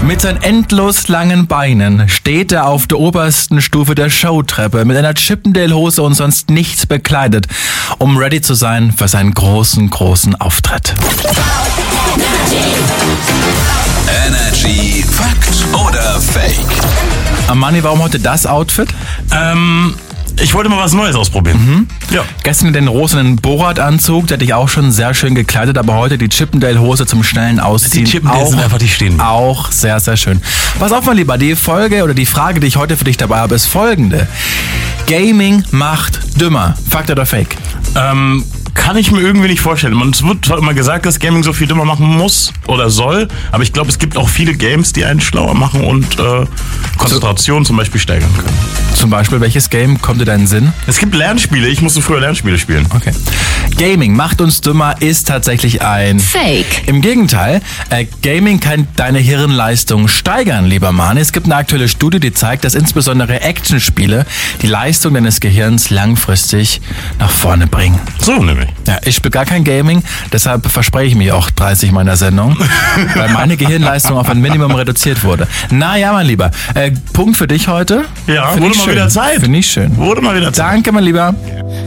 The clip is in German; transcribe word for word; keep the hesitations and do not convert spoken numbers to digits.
Mit seinen endlos langen Beinen steht er auf der obersten Stufe der Showtreppe mit einer Chippendale-Hose und sonst nichts bekleidet, um ready zu sein für seinen großen, großen Auftritt. Energy Fakt oder Fake? Amani, warum heute das Outfit? Ähm, ich wollte mal was Neues ausprobieren. Mhm. Ja. Gestern den rosanen Borat-Anzug, der dich auch schon sehr schön gekleidet, aber heute die Chippendale-Hose zum schnellen Ausziehen. Die Chippendales auch, sind einfach, die stehen. Auch sehr, sehr schön. Pass auf, mein Lieber, die Folge oder die Frage, die ich heute für dich dabei habe, ist folgende. Gaming macht dümmer. Fakt oder Fake? Ähm, kann ich mir irgendwie nicht vorstellen. Man, es wird zwar immer gesagt, dass Gaming so viel dümmer machen muss oder soll, aber ich glaube, es gibt auch viele Games, die einen schlauer machen und äh, Konzentration zum Beispiel steigern können. Zum Beispiel, welches Game kommt dir da in den Sinn? Es gibt Lernspiele. Ich musste früher Lernspiele spielen. Okay. Gaming macht uns dümmer ist tatsächlich ein Fake. Im Gegenteil, äh, Gaming kann deine Hirnleistung steigern, lieber Mann. Es gibt eine aktuelle Studie, die zeigt, dass insbesondere Actionspiele die Leistung deines Gehirns langfristig nach vorne bringen. So nämlich. Ja, ich spiele gar kein Gaming, deshalb verspreche ich mich auch dreißig meiner Sendung, weil meine Gehirnleistung auf ein Minimum reduziert wurde. Naja, mein Lieber, äh, Punkt für dich heute. Ja, Find wurde ich mal schön. wieder Zeit. Finde ich schön. Wurde mal wieder Zeit. Danke, mein Lieber.